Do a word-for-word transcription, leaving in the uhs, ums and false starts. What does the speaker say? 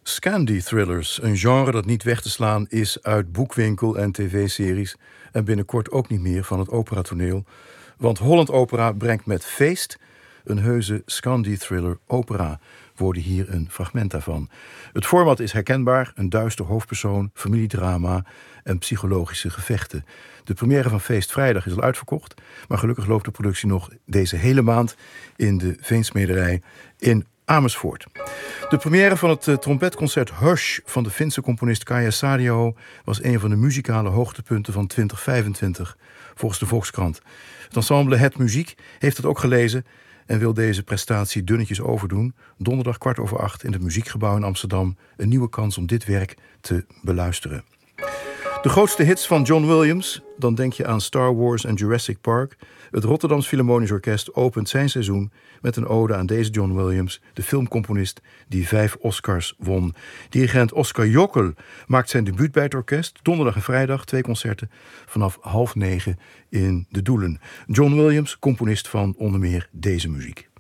Scandi thrillers, een genre dat niet weg te slaan is uit boekwinkel en tv-series en binnenkort ook niet meer van het operatoneel. Want Holland Opera brengt met Feest een heuse Scandi thriller opera. Worden hier een fragment daarvan. Het format is herkenbaar, een duister hoofdpersoon, familiedrama en psychologische gevechten. De première van Feest vrijdag is al uitverkocht, maar gelukkig loopt de productie nog deze hele maand in de Veensmederij in Amersfoort. De première van het uh, trompetconcert Hush van de Finse componist Kaija Saarioho was een van de muzikale hoogtepunten van twintig vijfentwintig, volgens de Volkskrant. Het ensemble Het Muziek heeft het ook gelezen en wil deze prestatie dunnetjes overdoen. Donderdag kwart over acht in het Muziekgebouw in Amsterdam een nieuwe kans om dit werk te beluisteren. De grootste hits van John Williams, dan denk je aan Star Wars en Jurassic Park. Het Rotterdams Philharmonisch Orkest opent zijn seizoen met een ode aan deze John Williams, de filmcomponist die vijf Oscars won. Dirigent Oscar Jokl maakt zijn debuut bij het orkest. Donderdag en vrijdag twee concerten vanaf half negen in de Doelen. John Williams, componist van onder meer deze muziek.